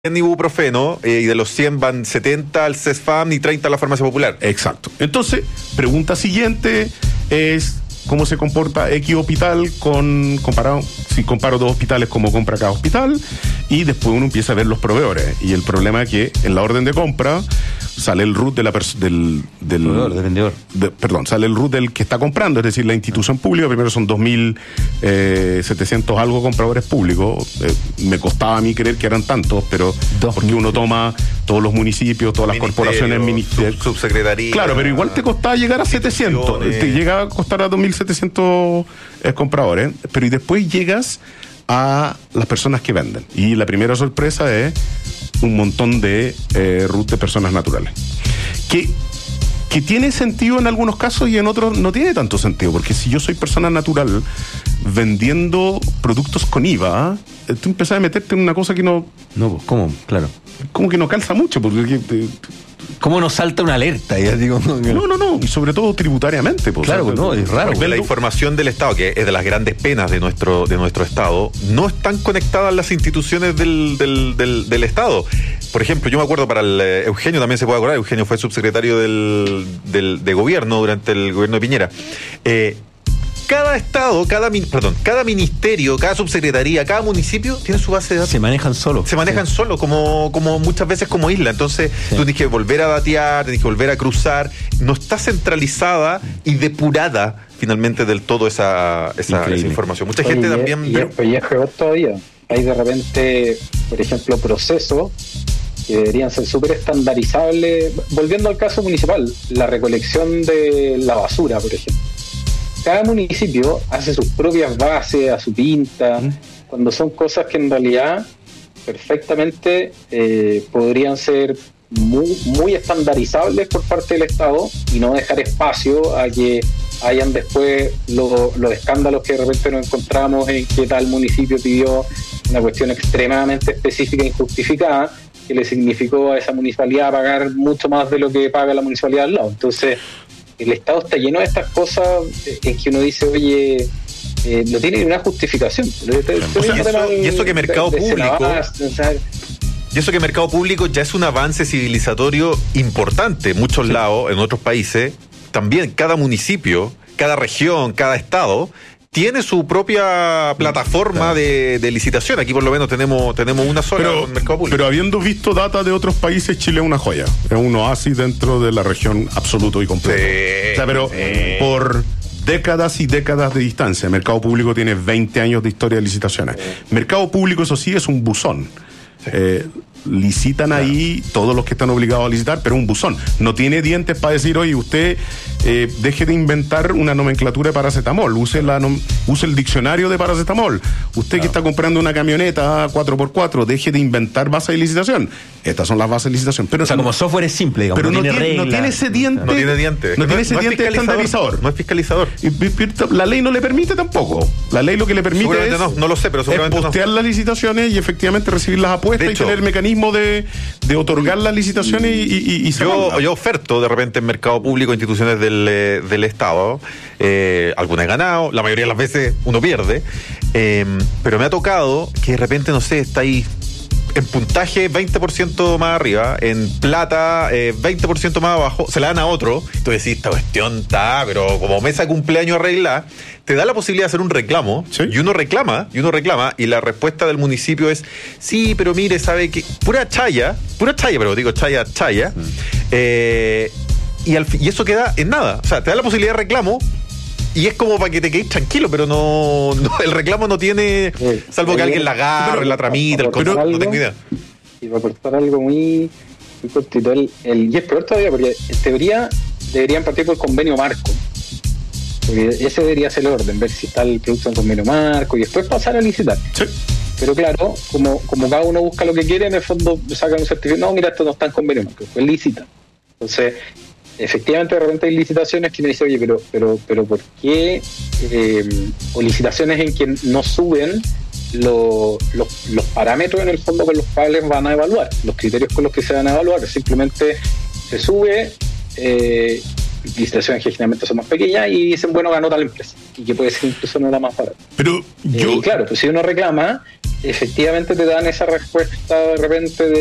ibuprofeno y de los 100 van 70 al CESFAM y 30 a la farmacia popular. Exacto. Entonces, pregunta siguiente es cómo se comporta X hospital si comparo dos hospitales, cómo compra cada hospital, y después uno empieza a ver los proveedores. Y el problema es que en la orden de compra sale el RUT del vendedor. Sale el RUT del que está comprando, es decir, la institución pública. Primero son 2.700 algo compradores públicos. Me costaba a mí creer que eran tantos, pero porque uno toma todos los municipios, todas las corporaciones, subsecretaría. Claro, pero igual te costaba llegar a 700. Te llega a costar a 2.700 compradores, pero y después llegas a las personas que venden. Y la primera sorpresa es un montón de RUT de personas naturales. Que tiene sentido en algunos casos y en otros no tiene tanto sentido, porque si yo soy persona natural vendiendo productos con IVA, tú empezás a meterte en una cosa que no... No, ¿cómo? Claro. Como que no calza mucho, porque... ¿Cómo nos salta una alerta? Ya digo, No, y sobre todo tributariamente. Pues, claro, no, es raro. Porque la información del Estado, que es de las grandes penas de nuestro Estado, no están conectadas las instituciones del Estado. Por ejemplo, yo me acuerdo para el Eugenio, también se puede acordar, Eugenio fue subsecretario de gobierno durante el gobierno de Piñera. Cada estado, cada ministerio, cada subsecretaría, cada municipio tiene su base de datos. Se manejan solo. Solo, como muchas veces como isla. Entonces, tú tienes que volver a datear, tienes que volver a cruzar. No está centralizada y depurada finalmente del todo esa información. Mucha gente también... Y es peor todavía. Hay de repente, por ejemplo, procesos que deberían ser súper estandarizables. Volviendo al caso municipal, la recolección de la basura, por ejemplo. Cada municipio hace sus propias bases, a su pinta, cuando son cosas que en realidad perfectamente podrían ser muy estandarizables por parte del Estado y no dejar espacio a que hayan después los escándalos que de repente nos encontramos en que tal municipio pidió una cuestión extremadamente específica e injustificada que le significó a esa municipalidad pagar mucho más de lo que paga la municipalidad al lado. Entonces, el Estado está lleno de estas cosas en que uno dice, oye, no tiene una justificación. Y eso que mercado público ya es un avance civilizatorio importante en muchos lados, en otros países. También cada municipio, cada región, cada estado tiene su propia plataforma de licitación. Aquí por lo menos tenemos una sola con mercado público. Pero habiendo visto data de otros países, Chile es una joya. Es un oasis dentro de la región absoluto y completo. Sí, o sea, pero por décadas y décadas de distancia. Mercado Público tiene 20 años de historia de licitaciones. Mercado Público, eso sí, es un buzón. Licitan ahí todos los que están obligados a licitar, pero un buzón. No tiene dientes para decir, oye, usted deje de inventar una nomenclatura de paracetamol, use el diccionario de paracetamol. Usted que está comprando una camioneta 4x4, deje de inventar bases de licitación. Estas son las bases de licitación. Pero, o sea, como software es simple, digamos, pero no tiene ese diente. No tiene diente. No tiene ese diente estandarizador. No es fiscalizador. Y la ley no le permite tampoco. La ley lo que le permite es... No lo sé, pero seguramente es postear las licitaciones y efectivamente recibir las apuestas y tener mecanismos de otorgar las licitaciones y yo oferto de repente en mercado público instituciones del Estado, algunas he ganado, la mayoría de las veces uno pierde, pero me ha tocado que de repente, no sé, está ahí en puntaje 20% más arriba, en plata 20% más abajo, se la dan a otro. Tú decís, esta cuestión está, pero como mesa de cumpleaños arreglada, te da la posibilidad de hacer un reclamo, ¿sí? y uno reclama, y la respuesta del municipio es, sí, pero mire, sabe que pura chaya, pero digo chaya, y eso queda en nada. O sea, te da la posibilidad de reclamo, y es como para que te quedes tranquilo, pero no el reclamo no tiene, salvo que alguien la agarre, la tramita, no tengo idea. Y va a aportar algo muy cortito. Y es peor todavía, porque en teoría deberían partir por el convenio marco. Porque ese debería ser el orden, ver si está el producto en convenio marco y después pasar a licitar. Sí. Pero claro, como cada uno busca lo que quiere, en el fondo sacan un certificado, no, mira, esto no está en convenio marco, pues licita. Entonces, efectivamente de repente hay licitaciones que me dicen, oye, pero ¿por qué? O licitaciones en que no suben los parámetros en el fondo con los cuales van a evaluar, los criterios con los que se van a evaluar, simplemente se sube licitaciones que generalmente son más pequeñas y dicen, bueno, ganó tal empresa, y que puede ser incluso no la más barata. Pero yo... claro, pues si uno reclama, efectivamente te dan esa respuesta de repente